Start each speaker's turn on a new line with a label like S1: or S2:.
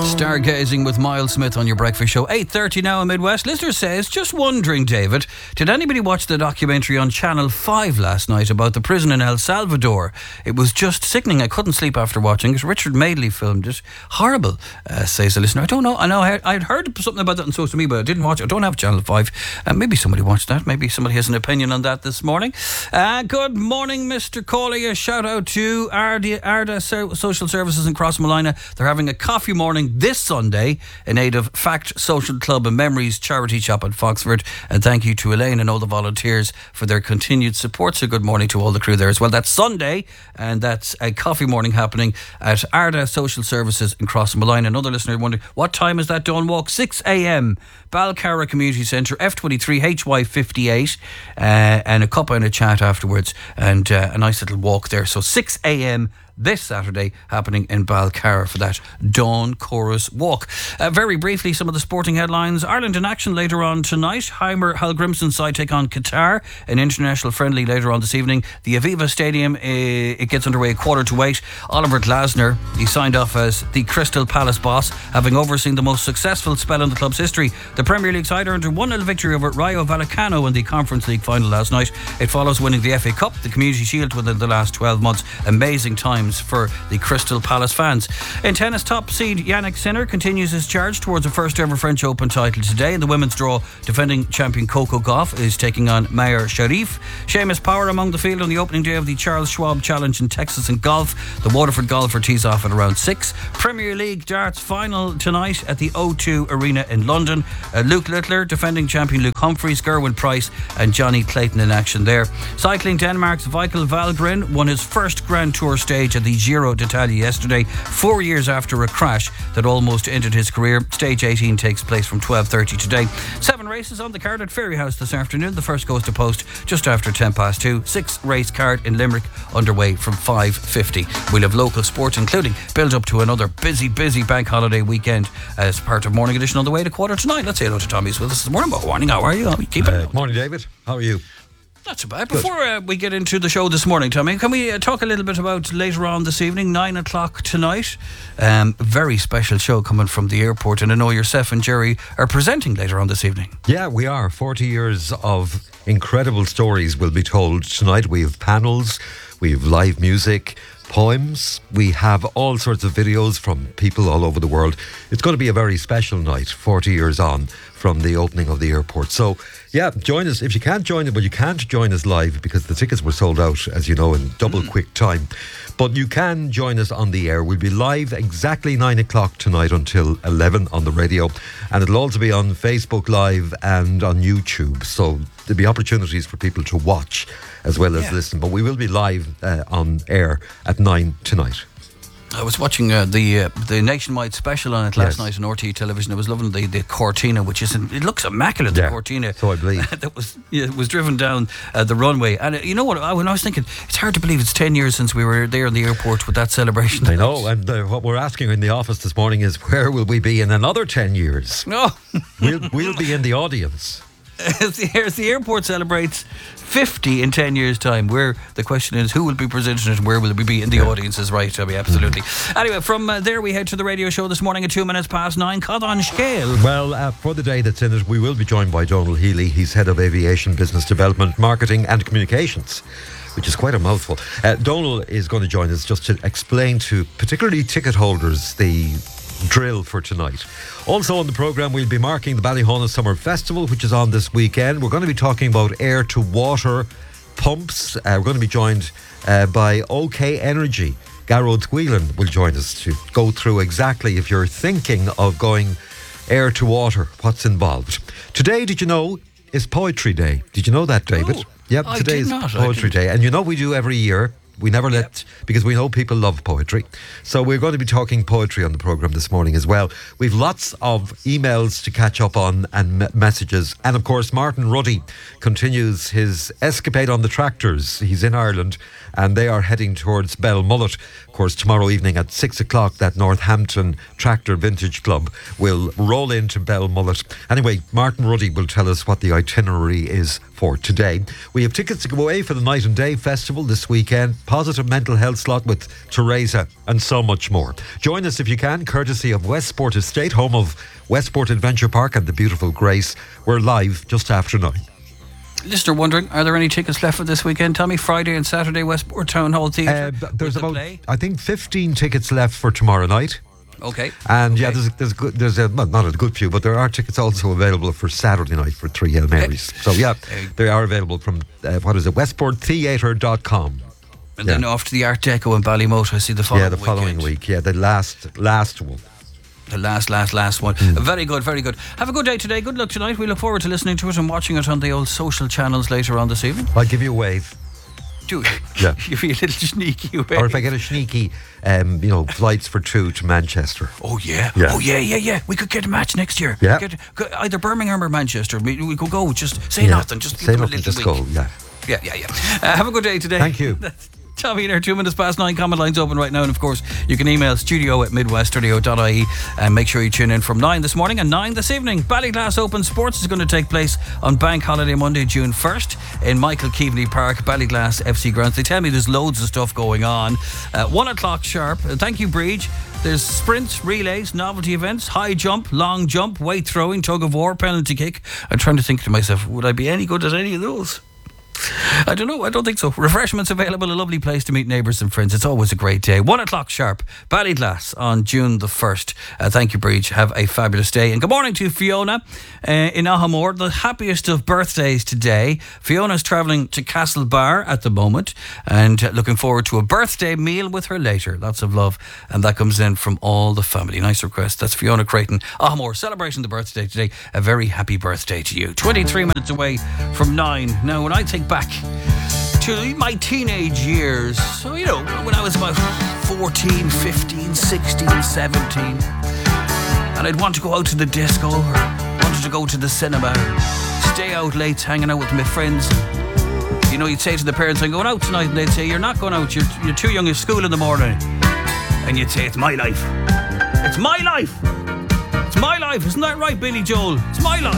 S1: Stargazing with Miles Smith on your breakfast show. 8:30 now in Midwest. Listener says, just wondering, David, did anybody watch the documentary on Channel 5 last night about the prison in El Salvador? It was just sickening. I couldn't sleep after watching it. Richard Madeley filmed it. Horrible, says the listener. I don't know. I know I'd heard something about that on social media, but I didn't watch it. I don't have Channel 5. Maybe somebody watched that. Maybe somebody has an opinion on that this morning. Good morning, Mr. Cawley. A shout out to Arda Social Services in Crossmolina. They're having a coffee morning this Sunday in aid of Fact Social Club and Memories charity shop at Foxford. And thank you to Elaine and all the volunteers for their continued support. So good morning to all the crew there as well. That's Sunday, and that's a coffee morning happening at Arda Social Services in Crossmolina. Another listener wondering, what time is that dawn walk? 6 a.m. Balcarra Community Centre, F23 HY58, and a cuppa and a chat afterwards, and a nice little walk there. So 6 a.m. this Saturday happening in Balcarra for that Dawn Chorus Walk. Very briefly, some of the sporting headlines. Ireland in action later on tonight. Heimer Hallgrimsson side take on Qatar, an international friendly later on this evening. The Aviva Stadium, it gets underway 7:45. Oliver Glasner, he signed off as the Crystal Palace boss, having overseen the most successful spell in the club's history. The Premier League side earned a 1-0 victory over Rayo Vallecano in the Conference League final last night. It follows winning the FA Cup, the Community Shield within the last 12 months. Amazing times for the Crystal Palace fans. In tennis, top seed Yannick Sinner continues his charge towards a first ever French Open title today. In the women's draw, defending champion Coco Gauff is taking on Mayer Sharif. Seamus Power among the field on the opening day of the Charles Schwab Challenge in Texas in golf. The Waterford golfer tees off at around 6. Premier League darts final tonight at the O2 Arena in London. Luke Littler, defending champion Luke Humphreys, Gerwin Price and Johnny Clayton in action there. Cycling, Denmark's Michael Valgren won his first Grand Tour stage at the Giro d'Italia yesterday, 4 years after a crash that almost ended his career. Stage 18 takes place from 12:30 today. 7 races on the card at Ferryhouse this afternoon. The first goes to post just after 2:10. 6 race card in Limerick underway from 5:50. We'll have local sports, including build up to another busy bank holiday weekend as part of Morning Edition on the way to 8:45. Let's say hello to Tommy who's with us this morning. Morning, how are you? How are you keeping?
S2: Morning, David. How are you?
S1: Not so bad. Before we get into the show this morning, Tommy, can we talk a little bit about later on this evening, 9 o'clock tonight? Very special show coming from the airport, and I know yourself and Jerry are presenting later on this evening.
S2: Yeah, we are. 40 years of incredible stories will be told tonight. We have panels, we have live music, poems, we have all sorts of videos from people all over the world. It's going to be a very special night, 40 years on from the opening of the airport. So yeah, join us if you can't join it, but you can't join us live because the tickets were sold out, as you know, in double quick time. But you can join us on the air. We'll be live exactly 9 o'clock tonight until 11 on the radio, and it'll also be on Facebook Live and on YouTube. So there'll be opportunities for people to watch as well as listen. But we will be live on air at 9 tonight.
S1: I was watching the nationwide special on it last night on RTÉ television. I was loving the Cortina, which is it looks immaculate. The Cortina,
S2: so I believe
S1: that was driven down the runway. And you know what? When I was thinking, it's hard to believe it's 10 years since we were there in the airport with that celebration.
S2: I know, and what we're asking in the office this morning is, where will we be in another 10 years?
S1: No,
S2: we'll be in the audience.
S1: As the airport celebrates 50 in 10 years' time, where the question is, who will be presenting it and where will we be in the audience is right, Toby, absolutely. Anyway, from there we head to the radio show this morning at 9:02. Codon Scale.
S2: Well, for the day that's in it, we will be joined by Donal Healy. He's Head of Aviation Business Development, Marketing and Communications, which is quite a mouthful. Donal is going to join us just to explain to particularly ticket holders the drill for tonight. Also on the programme, we'll be marking the Ballyhona Summer Festival, which is on this weekend. We're going to be talking about air to water pumps. We're going to be joined by OK Energy. Garrod Squeelan will join us to go through exactly, if you're thinking of going air to water, what's involved. Today, did you know, is Poetry Day. Did you know that, David? Yep, today is Poetry Day. And you know we do every year. We never let, because we know people love poetry. So we're going to be talking poetry on the programme this morning as well. We've lots of emails to catch up on and messages. And of course, Martin Ruddy continues his escapade on the tractors. He's in Ireland and they are heading towards Belmullet. Of course, tomorrow evening at 6 o'clock, that Northampton Tractor Vintage Club will roll into Belmullet. Anyway, Martin Ruddy will tell us what the itinerary is for today. We have tickets to go away for the Night and Day Festival this weekend, positive mental health slot with Teresa, and so much more. Join us if you can, courtesy of Westport Estate, home of Westport Adventure Park and the beautiful Grace. We're live just after 9.
S1: Listener wondering, are there any tickets left for this weekend, Tommy? Friday and Saturday, Westport Town Hall Theatre.
S2: There's about, I think, 15 tickets left for tomorrow night.
S1: Okay.
S2: And yeah, there's not a good few, but there are tickets also available for Saturday night for 3 Hail Marys. So yeah, they are available from, westporttheatre.com.
S1: And then off to the Art Deco in Ballymote, I see the following weekend.
S2: Yeah, the following week. Yeah, the last one.
S1: The last one. Very good, very good. Have a good day today. Good luck tonight. We look forward to listening to it and watching it on the old social channels later on this evening.
S2: I'll give you a wave.
S1: Do
S2: yeah.
S1: You'd be a little sneaky wave.
S2: Or if I get a sneaky, flights for 2 to Manchester.
S1: Oh yeah. We could get a match next year.
S2: Yeah.
S1: Either Birmingham or Manchester. We could go. Just say nothing. Just
S2: say nothing. Just go. Yeah.
S1: Have a good day today.
S2: Thank you.
S1: Tommy there, 2 minutes past 9. Comment lines open right now, and of course you can email studio@midwestradio.ie and make sure you tune in from 9 this morning and 9 this evening. Ballyglass Open Sports is going to take place on Bank Holiday Monday, June 1st in Michael Keaveney Park, Ballyglass FC grounds. They tell me there's loads of stuff going on. 1 o'clock sharp. Thank you, Breach. There's sprints, relays, novelty events, high jump, long jump, weight throwing, tug of war, penalty kick. I'm trying to think to myself, would I be any good at any of those? I don't know. I don't think so. Refreshments available. A lovely place to meet neighbours and friends. It's always a great day. 1 o'clock sharp. Ballyglass on June the 1st. Thank you, Breach. Have a fabulous day. And good morning to Fiona in Ahamore. The happiest of birthdays today. Fiona's travelling to Castlebar at the moment and looking forward to a birthday meal with her later. Lots of love. And that comes in from all the family. Nice request. That's Fiona Creighton. Ahamore, celebrating the birthday today. A very happy birthday to you. 23 minutes away from 9. Now, when I think back to my teenage years, so when I was about 14, 15, 16, 17, and I'd want to go out to the disco or wanted to go to the cinema, stay out late hanging out with my friends. You'd say to the parents, I'm going out tonight, and they'd say, you're not going out, you're too young at school in the morning. And you'd say, it's my life. It's my life. It's my life. Isn't that right, Billy Joel? It's my life.